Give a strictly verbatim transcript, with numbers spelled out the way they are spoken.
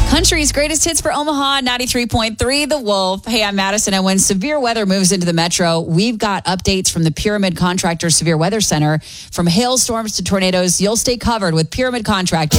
Country's greatest hits for Omaha, ninety-three point three The Wolf. Hey, I'm Madison. And when severe weather moves into the metro, we've got updates from the Pyramid Contractor Severe Weather Center. From hailstorms to tornadoes, you'll stay covered with Pyramid Contractor.